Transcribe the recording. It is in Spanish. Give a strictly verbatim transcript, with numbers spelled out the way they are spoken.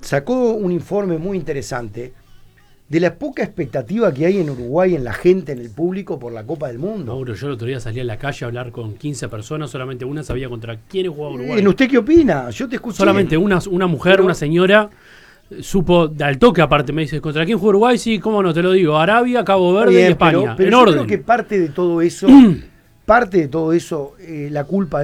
sacó un informe muy interesante de la poca expectativa que hay en Uruguay, en la gente, en el público, por la Copa del Mundo. Mauro, yo el otro día salí a la calle a hablar con quince personas, solamente una sabía contra quiénes jugaba Uruguay. ¿En usted qué opina? Yo te escuché. Solamente una, una mujer, Pero, una señora, supo, al toque aparte, me dice, ¿contra quién juega Uruguay? Sí, cómo no, te lo digo, Arabia, Cabo Verde bien, y España, pero, pero en yo orden. creo que parte de todo eso, parte de todo eso, eh, la culpa